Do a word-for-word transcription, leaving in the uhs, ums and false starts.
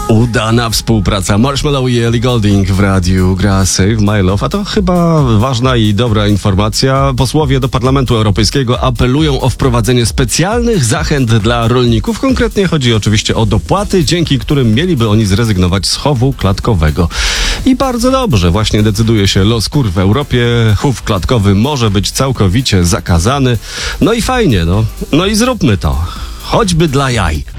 Udana współpraca Marshmallow i Ellie Goulding w radiu gra Save My Love, a to chyba ważna i dobra informacja. Posłowie do Parlamentu Europejskiego apelują o wprowadzenie specjalnych zachęt dla rolników. Konkretnie chodzi oczywiście o dopłaty, dzięki którym mieliby oni zrezygnować z chowu klatkowego. I bardzo dobrze, właśnie decyduje się los kur w Europie. Chów klatkowy może być całkowicie zakazany. No i fajnie, no. No i zróbmy to. Choćby dla jaj.